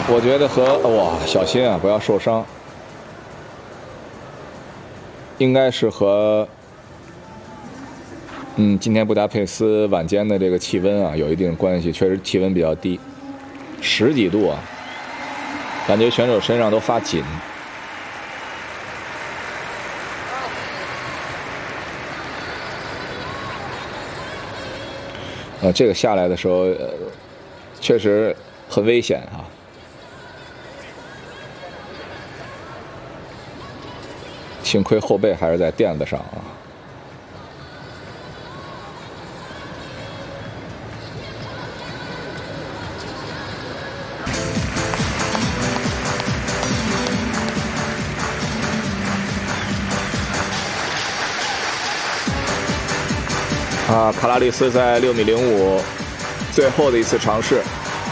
我觉得哇，小心啊，不要受伤。应该是和今天布达佩斯晚间的这个气温啊有一定关系，确实气温比较低，10几度啊，感觉选手身上都发紧。这个下来的时候，确实很危险啊。幸亏后背还是在垫子上啊。卡拉利斯在6.05米最后的一次尝试，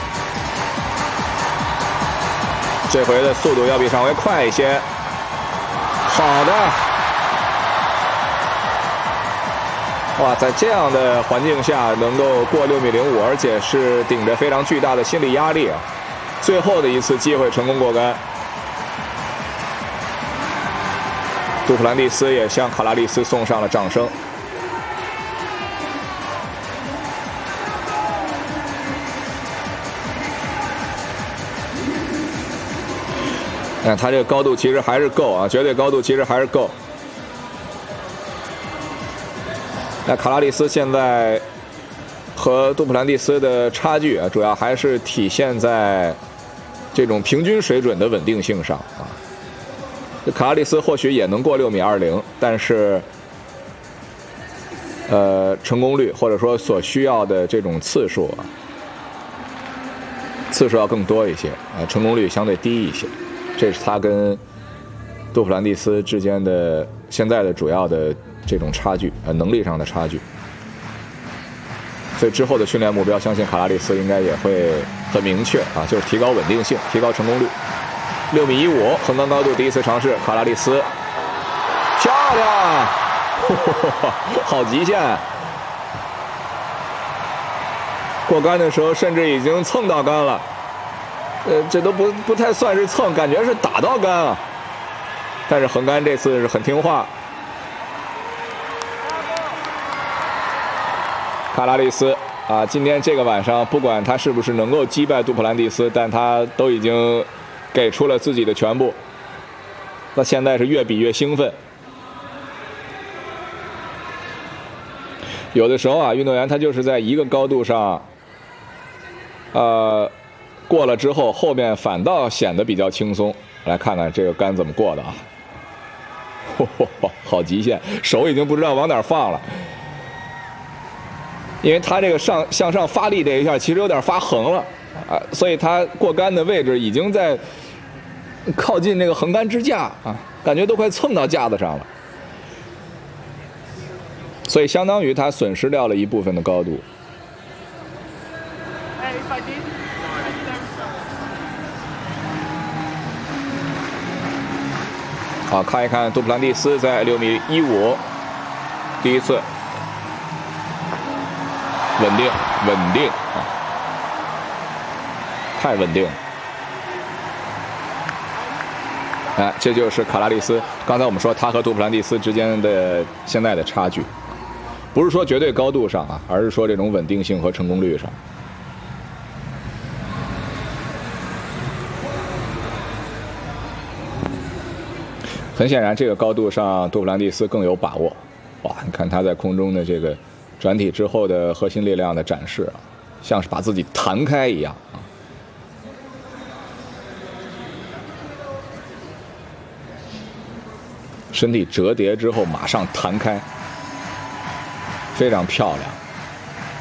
这回的速度要比上回快一些。好的，哇，在这样的环境下能够过6.05米，而且是顶着非常巨大的心理压力啊！最后的一次机会成功过杆，杜普兰蒂斯也向卡拉利斯送上了掌声。他这个高度其实还是够啊，绝对高度其实还是够。那卡拉利斯现在和杜普兰蒂斯的差距啊，主要还是体现在这种平均水准的稳定性上啊。卡拉利斯或许也能过6.20米，但是成功率或者说所需要的这种次数要更多一些啊，成功率相对低一些。这是他跟杜普兰蒂斯之间的现在的主要的这种差距，能力上的差距。所以之后的训练目标，相信卡拉利斯应该也会很明确啊，就是提高稳定性，提高成功率。6.15米横杆高度第一次尝试，卡拉利斯漂亮，好极限！过杆的时候甚至已经蹭到杆了。这都不太算是蹭，感觉是打到杆啊。但是横杆这次是很听话。卡拉利斯啊，今天这个晚上，不管他是不是能够击败杜普兰蒂斯，但他都已经给出了自己的全部。那现在是越比越兴奋。有的时候啊，运动员他就是在一个高度上，过了之后，后面反倒显得比较轻松。来看看这个杆怎么过的啊！好极限，手已经不知道往哪儿放了，因为他这个向上发力这一下，其实有点发横了啊，所以他过杆的位置已经在靠近那个横杆支架啊，感觉都快蹭到架子上了，所以相当于他损失掉了一部分的高度。好，看一看杜普兰蒂斯在6.15米第一次，稳定啊，太稳定了。哎，这就是卡拉利斯。刚才我们说他和杜普兰蒂斯之间的现在的差距，不是说绝对高度上啊，而是说这种稳定性和成功率上。很显然，这个高度上，杜普兰蒂斯更有把握。哇，你看他在空中的这个转体之后的核心力量的展示啊，像是把自己弹开一样啊。身体折叠之后马上弹开，非常漂亮。